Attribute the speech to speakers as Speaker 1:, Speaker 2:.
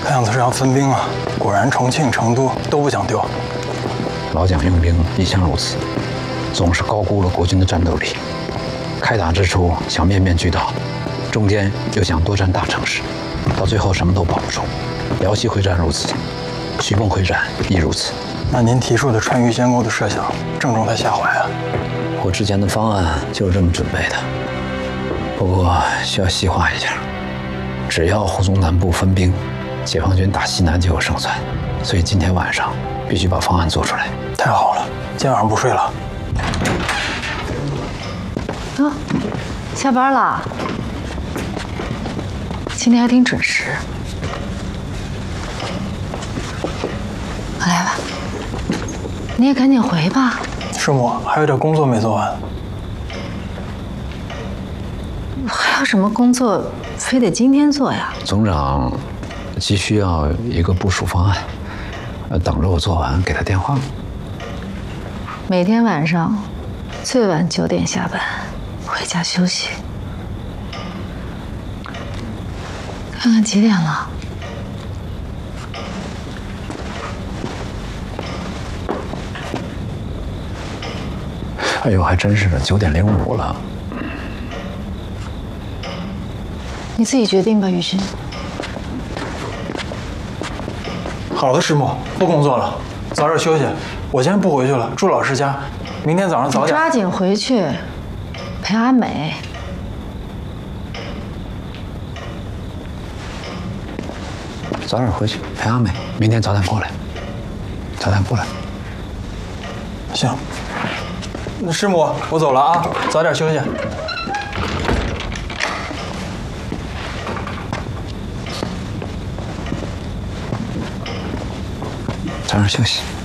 Speaker 1: 看样子是要分兵啊！果然重庆、成都都不讲丢。
Speaker 2: 老蒋用兵一向如此，总是高估了国军的战斗力。开打之初想面面俱到，中间又想多占大城市，到最后什么都保不住。辽西会战如此，徐蚌会战亦如此。
Speaker 1: 那您提出的川渝先攻的设想正中他下怀啊！
Speaker 2: 我之前的方案就是这么准备的，不过需要细化一下。只要沪中南部分兵，解放军打西南就有胜算。所以今天晚上必须把方案做出来。
Speaker 1: 太好了，今天晚上不睡了。
Speaker 3: 啊，下班了。今天还挺准时。我来吧，你也赶紧回吧。
Speaker 1: 师母，还有点工作没做完。
Speaker 3: 还有什么工作非得今天做呀？
Speaker 2: 总长急需要一个部署方案，等着我做完给他电话。
Speaker 3: 每天晚上最晚9点下班，回家休息。看看几点了？
Speaker 2: 哎呦，还真是的，9点05了。
Speaker 3: 你自己决定吧，宇勋。
Speaker 1: 好的，师母，不工作了，早点休息。我今天不回去了，住老师家。明天早上早点。
Speaker 3: 抓紧回去陪阿美。
Speaker 2: 早点回去陪阿美，明天早点过来。早点过来。
Speaker 1: 行。那师母，我走了啊，早点休息。
Speaker 2: 早点休息。